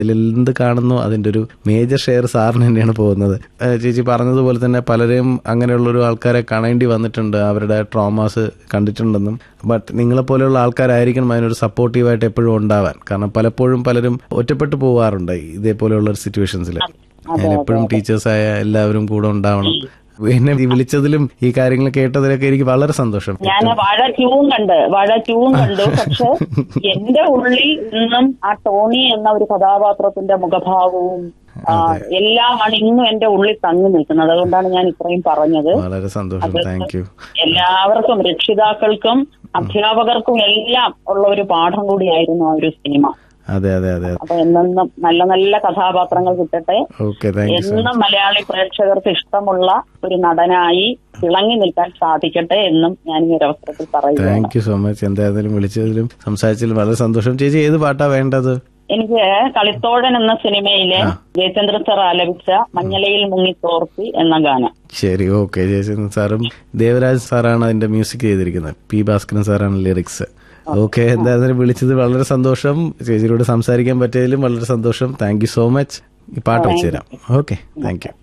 ഇതിലെന്ത് കാണുന്നു അതിന്റെ ഒരു മേജർ ഷെയർ സാറിന് തന്നെയാണ് പോകുന്നത്. ചേച്ചി പറഞ്ഞതുപോലെ തന്നെ പലരെയും അങ്ങനെയുള്ളൊരു ആൾക്കാരെ കാണേണ്ടി വന്നിട്ടുണ്ട്, അവരുടെ ട്രോമാസ് കണ്ടിട്ടുണ്ടെന്നും. ബട്ട് നിങ്ങളെപ്പോലെയുള്ള ആൾക്കാരായിരിക്കണം അതിനൊരു സപ്പോർട്ടീവായിട്ട് എപ്പോഴും ഉണ്ടാവാൻ. കാരണം പലപ്പോഴും പലരും ഒറ്റപ്പെട്ടു പോവാറുണ്ട് ഇതേപോലെയുള്ള സിറ്റുവേഷൻസിൽ. എപ്പോഴും ടീച്ചേഴ്സായ എല്ലാവരും കൂടെ ഉണ്ടാവണം. എന്നെ വിളിച്ചതിലും ഈ കാര്യങ്ങൾ കേട്ടതിലൊക്കെ എനിക്ക് വളരെ സന്തോഷം. ഞാൻ വാഴ ട്യൂൺ കണ്ടു. പക്ഷെ എന്റെ ഉള്ളിൽ നിന്നും ആ ടോണി എന്ന ഒരു കഥാപാത്രത്തിന്റെ മുഖഭാവവും എല്ലാമാണ് ഇന്നും എന്റെ ഉള്ളിൽ തങ്ങി നിൽക്കുന്നത്. അതുകൊണ്ടാണ് ഞാൻ ഇത്രയും പറഞ്ഞത്. വളരെ സന്തോഷം. Thank you. എല്ലാവർക്കും, രക്ഷിതാക്കൾക്കും അധ്യാപകർക്കും എല്ലാം ഉള്ള ഒരു പാഠം കൂടിയായിരുന്നു ആ ഒരു സിനിമ. അതെ അതെ അതെ. അപ്പൊ എന്നും നല്ല നല്ല കഥാപാത്രങ്ങൾ കിട്ടട്ടെ. എന്നും മലയാളി പ്രേക്ഷകർക്ക് ഇഷ്ടമുള്ള ഒരു നടനായി തിളങ്ങി നിൽക്കാൻ സാധിക്കട്ടെ എന്നും ഞാൻ ഈ ഒരു അവസരത്തിൽ പറയുന്നു. Thank you so much. എന്തായാലും വിളിച്ചതിലും സംസാരിച്ചതിലും വളരെ സന്തോഷം. ചേച്ചി ഏത് പാട്ടാ വേണ്ടത്? എനിക്ക് കളിത്തോഴൻ എന്ന സിനിമയിലെ ജയചന്ദ്രൻ സാർ ആലപിച്ച മഞ്ഞളയിൽ മുങ്ങി തോർത്തി എന്ന ഗാനം. ശരി, ഓക്കെ. ജയചന്ദ്രൻ സാറും ദേവരാജ് സാറാണ് അതിന്റെ മ്യൂസിക് ചെയ്തിരിക്കുന്നത്, പി ഭാസ്കരൻ സാറാണ് ലിറിക്സ്. ഓക്കെ, എന്തായാലും വിളിച്ചത് വളരെ സന്തോഷം. ചേച്ചിയോട് സംസാരിക്കാൻ പറ്റിയതിലും വളരെ സന്തോഷം. Thank you so much. ഈ പാട്ട് വെച്ചുതരാം. Okay, thank you.